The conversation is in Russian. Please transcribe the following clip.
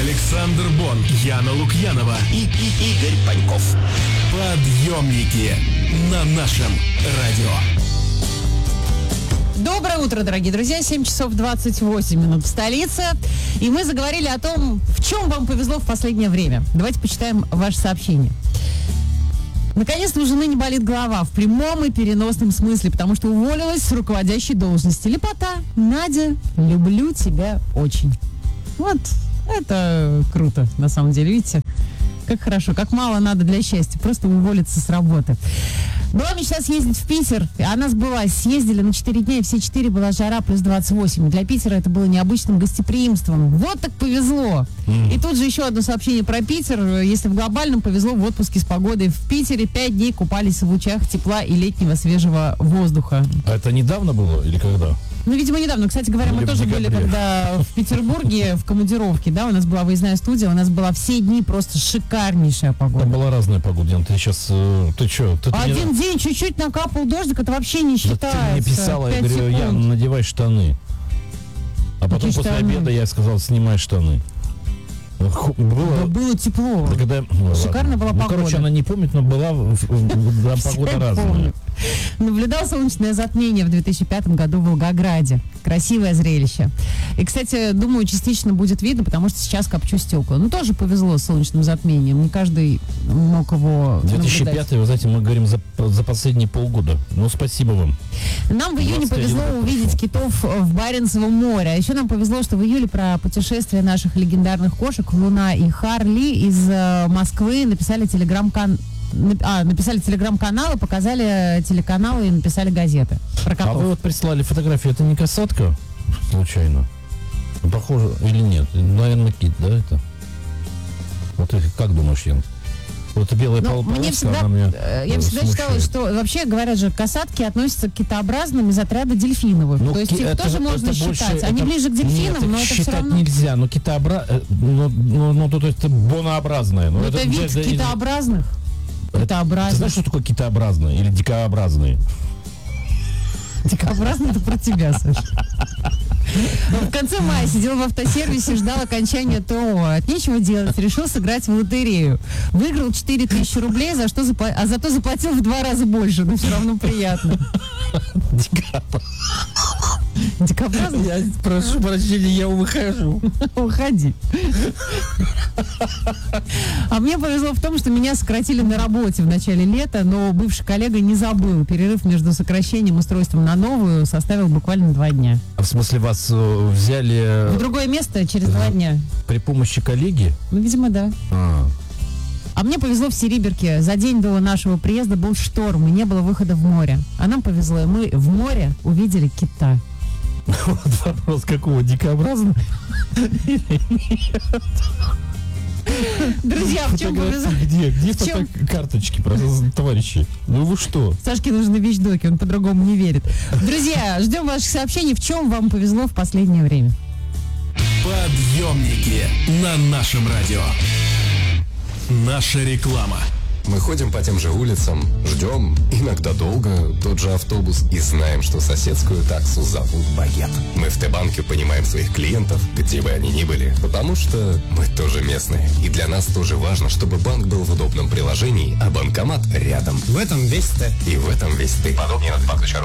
Александр Бон, Яна Лукьянова и Игорь Паньков. Подъемники на нашем радио. Доброе утро, дорогие друзья. 7 часов 28 минут в столице. И мы заговорили о том, в чем вам повезло в последнее время. Давайте почитаем ваше сообщение. Наконец-то у жены не болит голова в прямом и переносном смысле, потому что уволилась с руководящей должности. Лепота. Надя, люблю тебя очень. Вот, это круто, на самом деле, видите? Как хорошо, как мало надо для счастья, просто уволиться с работы. Была мечта съездить в Питер, она сбылась. Съездили на 4 дня, и все 4 была жара плюс 28. Для Питера это было необычным гостеприимством. Вот так повезло. И тут же еще одно сообщение про Питер. Если в глобальном повезло в отпуске с погодой в Питере, 5 дней купались в лучах тепла и летнего свежего воздуха. А это недавно было или когда? Ну, видимо, недавно. Кстати говоря, мы тоже были, когда в Петербурге в командировке, да, у нас была выездная студия, у нас была все дни просто шикарнейшая погода. Там была разная погода, Ян, ты сейчас, ты что? Один день чуть-чуть накапал дождик, это вообще не считается. Да ты мне писала, я говорю, Ян, надевай штаны. А потом Какие после штаны? обеда я сказал, снимай штаны. Да было тепло. Да когда, Шикарная была погода. Короче, она не помнит, но была погода разная. Наблюдал солнечное затмение в 2005 году в Волгограде. Красивое зрелище. И, кстати, думаю, частично будет видно, потому что сейчас копчу стекла. Ну, тоже повезло с солнечным затмением. Не каждый мог его 2005, наблюдать. вы знаете, мы говорим за последние полгода. Ну, спасибо вам. Нам в июне повезло увидеть китов в Баренцевом море. А еще нам повезло, что в июле про путешествие наших легендарных кошек Луна и Харли из Москвы написали телеграм-каналы, показали телеканалы и написали газеты про котов. А вы вот прислали фотографию, это не касатка случайно? Похоже или нет? Наверное, кит, да, это? Вот ты как думаешь, Ян? Вот белая полоска, мне всегда, она меня я всегда считала, что вообще, говорят же, касатки относятся к китообразным из отряда дельфиновых. Ну, то есть их тоже можно считать. Они ближе к дельфинам, но это все равно... нельзя, но то есть это бонообразное. Но это вид китообразных. Ты знаешь, что такое китообразные или дикообразные? Дикообразный — это про тебя, Саша. В конце мая сидел в автосервисе, ждал окончания ТО. От нечего делать, решил сыграть в лотерею. Выиграл 4000 рублей, а зато заплатил в 2 раза больше, но все равно приятно. Дикообразный? Я прошу прощения, я выхожу. Уходи. А мне повезло в том, что меня сократили на работе в начале лета, но бывший коллега не забыл. Перерыв между сокращением и устройством на новую составил буквально 2 дня. А в смысле вас взяли... В другое место через 2 дня. При помощи коллеги? Ну, видимо, да. А мне повезло в Сериберке. За день до нашего приезда был шторм, и не было выхода в море. А нам повезло, и мы в море увидели кита. Вот вопрос, какого, дикообразного? Друзья, в чем повезло? Где карточки, товарищи? Ну вы что? Сашке нужны вещдоки, он по-другому не верит. Друзья, ждем ваших сообщений, в чем вам повезло в последнее время. Подъемники на нашем радио. Наша реклама. Мы ходим по тем же улицам, ждем, иногда долго, тот же автобус и знаем, что соседскую таксу зовут Багет. Мы в Т-банке понимаем своих клиентов, где бы они ни были, потому что мы тоже местные. И для нас тоже важно, чтобы банк был в удобном приложении, а банкомат рядом. В этом весь Т. И в этом весь ты. Подробнее на bank.ru.